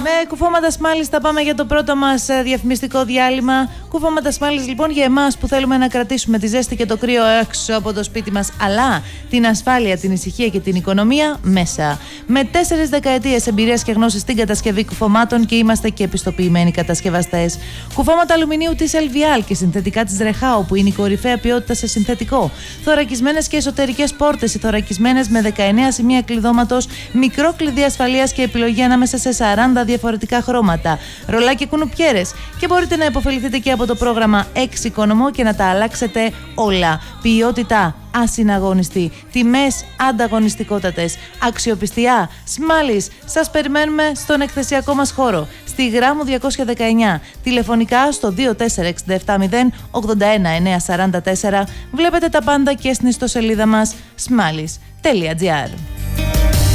Με κουφώματα Smallis θα πάμε για το πρώτο μας διαφημιστικό διάλειμμα. Κουφώματα Smallis λοιπόν για εμάς που θέλουμε να κρατήσουμε τη ζέστη και το κρύο έξω από το σπίτι μας, αλλά την ασφάλεια, την ησυχία και την οικονομία μέσα. Με 4 δεκαετίες εμπειρίας και γνώσης στην κατασκευή κουφωμάτων και είμαστε και επιστοποιημένοι κατασκευαστές. Κουφώματα αλουμινίου της Elvial και συνθετικά της Rehau που είναι η κορυφαία ποιότητα σε συνθετικό. Θωρακισμένες και εσωτερικές πόρτες, οι θωρακισμένες με 19 σημεία κλειδώματος, μικρό κλειδί ασφαλείας και επιλογή ανάμεσα σε 40 διαφορετικά χρώματα. Ρολά και κουνουπιέρες. Και μπορείτε να υποφεληθείτε και από το πρόγραμμα Εξοικονομώ και να τα αλλάξετε όλα. Ποιότητα ασυναγωνιστή. Τιμές ανταγωνιστικότατες. Αξιοπιστία. Smallis. Σας περιμένουμε στον εκθεσιακό μας χώρο. Στη Γράμμου 219. Τηλεφωνικά στο 24670 81944. Βλέπετε τα πάντα και στην ιστοσελίδα μας smallis.gr.